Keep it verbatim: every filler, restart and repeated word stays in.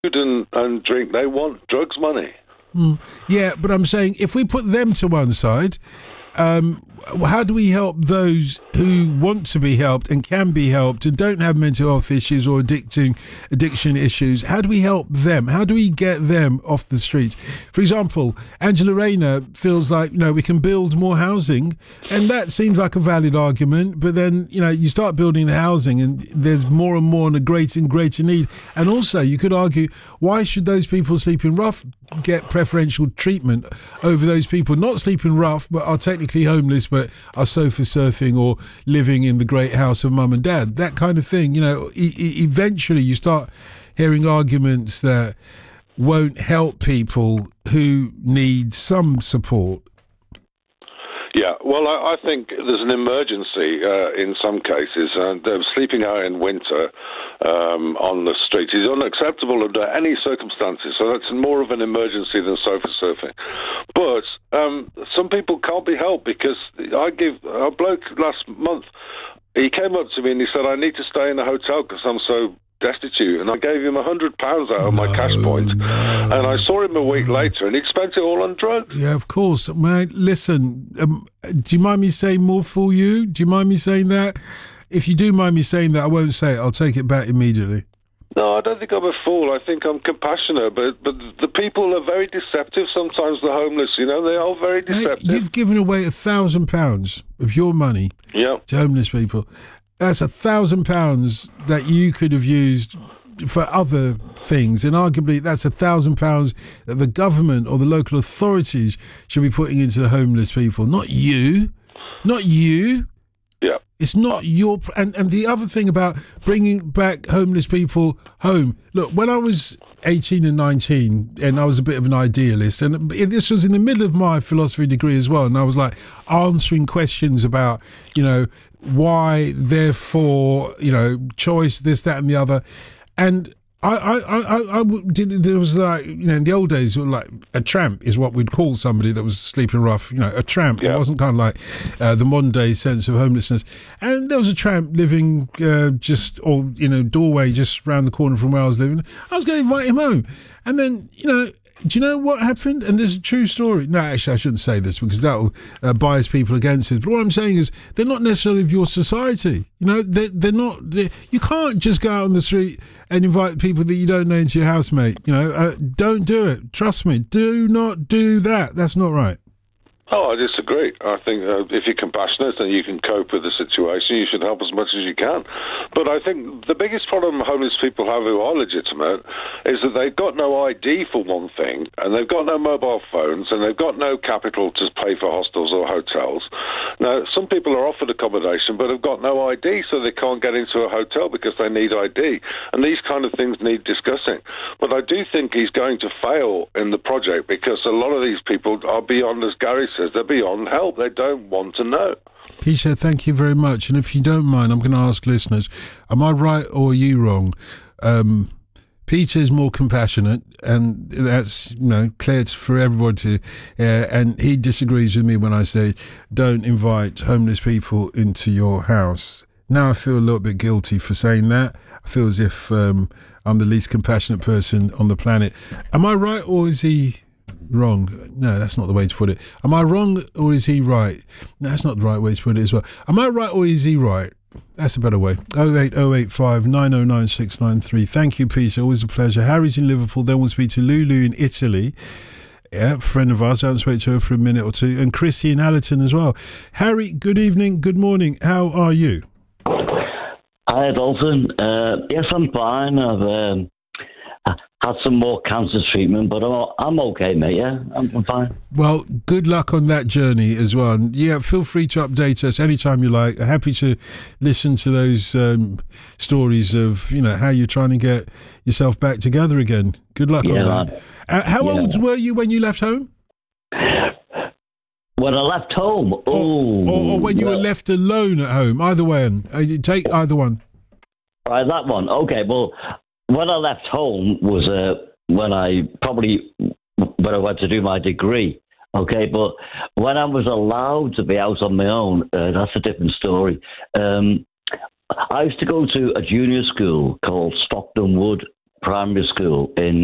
food and, and drink. They want drugs money. Mm. Yeah, but I'm saying if we put them to one side, um, how do we help those who want to be helped and can be helped and don't have mental health issues or addicting addiction issues? How do we help them? How do we get them off the streets? For example, Angela Rayner feels like, you know, we can build more housing, and that seems like a valid argument, but then, you know, you start building the housing and there's more and more and a greater and greater need. And also you could argue, why should those people sleeping rough get preferential treatment over those people not sleeping rough but are technically homeless but are sofa surfing or living in the great house of mum and dad? That kind of thing. You know, e- e- eventually you start hearing arguments that won't help people who need some support. Yeah, well, I, I think there's an emergency uh, in some cases, and uh, sleeping out in winter um, on the street is unacceptable under any circumstances. So that's more of an emergency than sofa surfing. But um, some people can't be helped, because I give a bloke last month, he came up to me and he said, I need to stay in a hotel because I'm so destitute, and I gave him a hundred pounds out of no, my cash point, no, and I saw him a week no. later, and he'd spent it all on drugs. Yeah, of course. Man, listen, um, do you mind me saying more for you? Do you mind me saying that? If you do mind me saying that, I won't say it. I'll take it back immediately. No, I don't think I'm a fool. I think I'm compassionate, but but the people are very deceptive sometimes, the homeless, you know, they are very deceptive. Mate, you've given away a thousand pounds of your money yep. to homeless people. That's a thousand pounds that you could have used for other things, and arguably that's a thousand pounds that the government or the local authorities should be putting into the homeless people, not you, not you. Yeah, it's not your. And and the other thing about bringing back homeless people home. Look, when I was eighteen and nineteen, and I was a bit of an idealist, and this was in the middle of my philosophy degree as well, and I was like answering questions about, you know, why, therefore, you know, choice, this, that, and the other, and I, I, I, I did. There was like, you know, in the old days, like a tramp is what we'd call somebody that was sleeping rough. You know, a tramp. Yeah. It wasn't kind of like uh, the modern day sense of homelessness. And there was a tramp living uh, just, or you know, doorway just round the corner from where I was living. I was going to invite him home, and then, you know, do you know what happened? And this is a true story. No, actually, I shouldn't say this because that will uh, bias people against it. But what I'm saying is they're not necessarily of your society. You know, they're, they're not... They're, you can't just go out on the street and invite people that you don't know into your house, mate. You know, uh, don't do it. Trust me. Do not do that. That's not right. Oh, I disagree. I think uh, if you're compassionate and you can cope with the situation, you should help as much as you can. But I think the biggest problem homeless people have who are legitimate is that they've got no I D for one thing, and they've got no mobile phones, and they've got no capital to pay for hostels or hotels. Now, some people are offered accommodation but have got no I D, so they can't get into a hotel because they need I D. And these kind of things need discussing. But I do think he's going to fail in the project because a lot of these people are beyond, as Gary says, they're beyond help. They don't want to know. Peter, thank you very much. And if you don't mind, I'm going to ask listeners, am I right or are you wrong? Um, Peter is more compassionate, and that's, you know, clear for everybody to, uh, and he disagrees with me when I say don't invite homeless people into your house. Now I feel a little bit guilty for saying that. I feel as if um, I'm the least compassionate person on the planet. Am I right or is he wrong? No, that's not the way to put it. Am I wrong or is he right? No, that's not the right way to put it as well. Am I right or is he right? That's a better way. oh eight oh eight five nine oh nine six nine three. Thank you, Peter. Always a pleasure. Harry's in Liverpool. Then we'll speak to Lulu in Italy. Yeah, friend of ours. I haven't spoken to her for a minute or two. And Chrissy in Allerton as well. Harry, good evening. Good morning. How are you? Hi, Dalton. Uh, yes, I'm fine. I've um, had some more cancer treatment, but I'm I'm okay, mate. Yeah, I'm, I'm fine. Well, good luck on that journey as well. And yeah, feel free to update us anytime you like. Happy to listen to those um, stories of, you know, how you're trying to get yourself back together again. Good luck yeah, on that. Uh, how yeah. old were you when you left home? When I left home, or, or, or when you well, were left alone at home. Either way, uh, take either one. Right, that one. Okay, well, when I left home was uh, when I probably when I went to do my degree. Okay, but when I was allowed to be out on my own, uh, that's a different story. Um, I used to go to a junior school called Stockton Wood primary school in